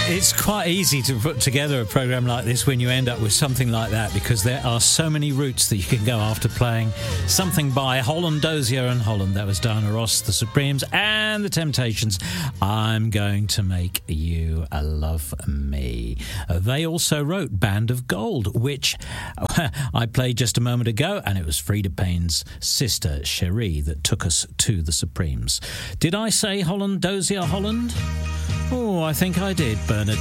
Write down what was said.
It's quite easy to put together a programme like this when you end up with something like that, because there are so many routes that you can go after playing something by Holland, Dozier and Holland. That was Diana Ross, The Supremes and The Temptations. I'm Going to Make You Love Me. They also wrote Band of Gold, which I played just a moment ago, and it was Freda Payne's sister, Cherie, that took us to The Supremes. Did I say Holland, Dozier, Holland? Oh, I think I did. Bernadette